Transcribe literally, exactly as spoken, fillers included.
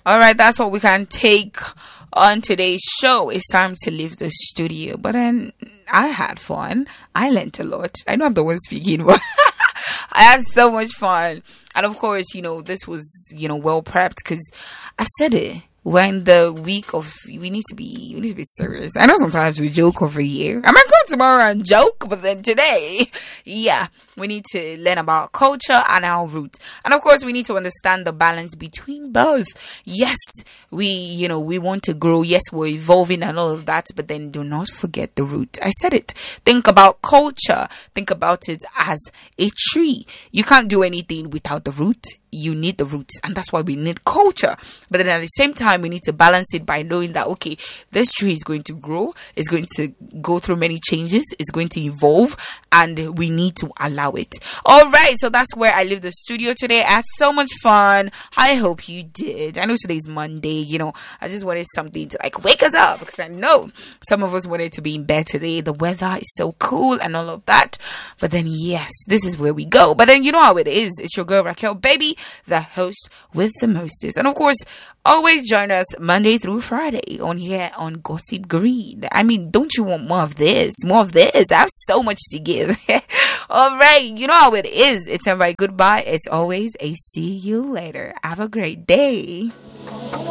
All right, that's what we can take on today's show. It's time to leave the studio. But then I had fun. I learned a lot. I know I'm the one speaking, but I had so much fun. And of course, you know, this was, you know, well prepped because I said it. We're in the week of, we need to be, we need to be serious. I know sometimes we joke over here. I might come tomorrow and joke, but then today, yeah, we need to learn about culture and our roots. And of course, we need to understand the balance between both. Yes, we, you know, we want to grow. Yes, we're evolving and all of that, but then do not forget the root. I said it. Think about culture. Think about it as a tree. You can't do anything without the root. You need the roots, and that's why we need culture. But then at the same time, we need to balance it by knowing that, okay, this tree is going to grow, it's going to go through many changes, it's going to evolve, and we need to allow it. All right, so that's where I leave the studio today. I had so much fun. I hope you did. I know today's Monday, you know, I just wanted something to like wake us up, because I know some of us wanted to be in bed today. The weather is so cool and all of that. But then, yes, this is where we go. But then you know how it is. It's your girl Raquel, baby, the host with the mostest. And of course, always join us Monday through Friday on here on Gossip Green. I mean, don't you want more of this? More of this? I have so much to give. All right, you know how it is. It's a right goodbye. It's always a see you later. Have a great day.